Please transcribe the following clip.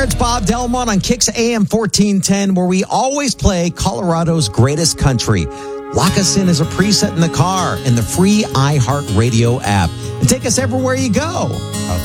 It's Bob Delmont on Kix AM 1410, where we always play Colorado's greatest country. Lock us in as a preset in the car and the free iHeartRadio app. And take us everywhere you go.